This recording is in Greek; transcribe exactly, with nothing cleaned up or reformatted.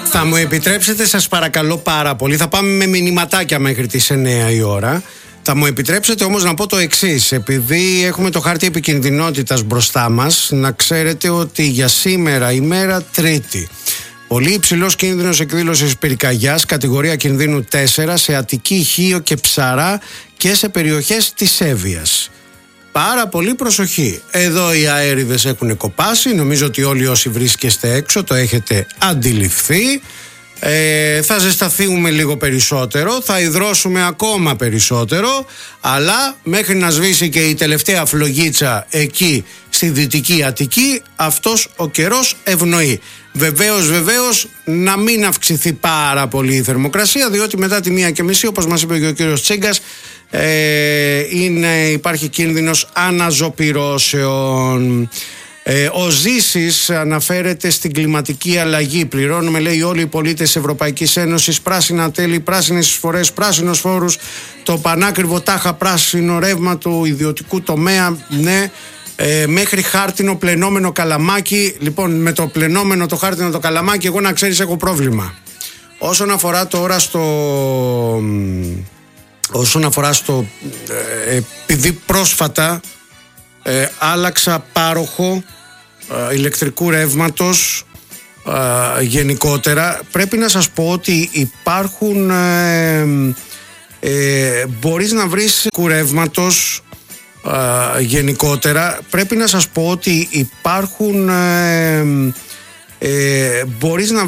Θα μου επιτρέψετε, σας παρακαλώ πάρα πολύ, θα πάμε με μηνυματάκια μέχρι τις εννιά η ώρα. Θα μου επιτρέψετε όμως να πω το εξής. Επειδή έχουμε το χάρτη επικινδυνότητας μπροστά μας, να ξέρετε ότι για σήμερα, ημέρα Τρίτη, πολύ υψηλός κίνδυνος εκδήλωσης πυρκαγιάς, κατηγορία κινδύνου τέσσερα, σε Αττική, Χίο και Ψαρά και σε περιοχές της Εύβοιας. Πάρα πολύ προσοχή. Εδώ οι αέριδες έχουν κοπάσει. Νομίζω ότι όλοι όσοι βρίσκεστε έξω το έχετε αντιληφθεί. Ε, θα ζεσταθούμε λίγο περισσότερο, θα υδρώσουμε ακόμα περισσότερο, αλλά μέχρι να σβήσει και η τελευταία φλογίτσα εκεί στη Δυτική Αττική, αυτός ο καιρός ευνοεί. Βεβαίως, βεβαίως να μην αυξηθεί πάρα πολύ η θερμοκρασία, διότι μετά τη μία και μισή, όπως μας είπε και ο κύριος Τσίγκας, ε, είναι, υπάρχει κίνδυνος αναζωπυρώσεων. Ε, ο Ζήσης αναφέρεται στην κλιματική αλλαγή. Πληρώνουμε, λέει, όλοι οι πολίτες της Ευρωπαϊκής Ένωσης πράσινα τέλη, πράσινες εισφορές, πράσινους φόρους, το πανάκριβο τάχα πράσινο ρεύμα του ιδιωτικού τομέα. Ναι, ε, μέχρι χάρτινο πλενόμενο καλαμάκι. Λοιπόν, με το πλενόμενο το χάρτινο το καλαμάκι, εγώ να ξέρεις έχω πρόβλημα. Όσον αφορά τώρα στο... Όσον αφορά στο... Ε, επειδή πρόσφατα ε, άλλαξα πάροχο ηλεκτρικού ρεύματος ε, γενικότερα, πρέπει να σας πω ότι υπάρχουν ε, ε, μπορείς να βρεις ρεύματος ε, γενικότερα, πρέπει να σας πω ότι υπάρχουν ε, ε, μπορείς να